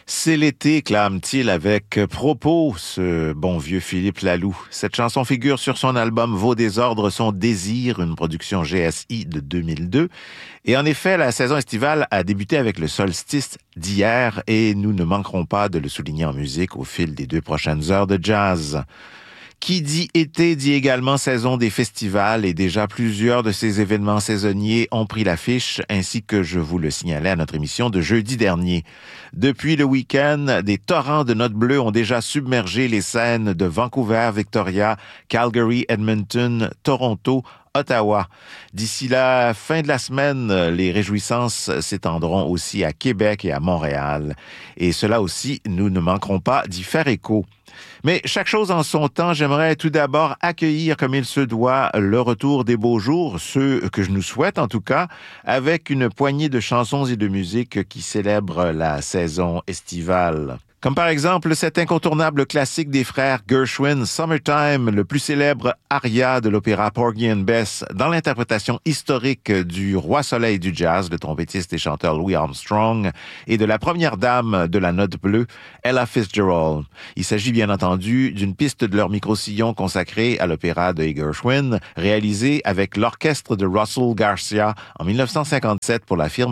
C'est l'été, clame-t-il avec propos, ce bon vieux Philippe Laloux. Cette chanson figure sur son album Vos désordres, son désir, une production GSI de 2002. Et en effet, la saison estivale a débuté avec le solstice d'hier et nous ne manquerons pas de le souligner en musique au fil des 2 prochaines heures de jazz. Qui dit été dit également saison des festivals et déjà plusieurs de ces événements saisonniers ont pris l'affiche, ainsi que je vous le signalais à notre émission de jeudi dernier. Depuis le week-end, des torrents de notes bleues ont déjà submergé les scènes de Vancouver, Victoria, Calgary, Edmonton, Toronto, Ottawa. D'ici la fin de la semaine, les réjouissances s'étendront aussi à Québec et à Montréal. Et cela aussi, nous ne manquerons pas d'y faire écho. Mais chaque chose en son temps, j'aimerais tout d'abord accueillir comme il se doit le retour des beaux jours, ceux que je nous souhaite en tout cas, avec une poignée de chansons et de musique qui célèbrent la saison estivale. Comme par exemple cet incontournable classique des frères Gershwin, Summertime, le plus célèbre aria de l'opéra Porgy and Bess, dans l'interprétation historique du roi soleil du jazz, le trompettiste et chanteur Louis Armstrong, et de la première dame de la note bleue, Ella Fitzgerald. Il s'agit bien entendu d'une piste de leur micro-sillon consacrée à l'opéra de Gershwin, réalisée avec l'orchestre de Russell Garcia en 1957 pour la firme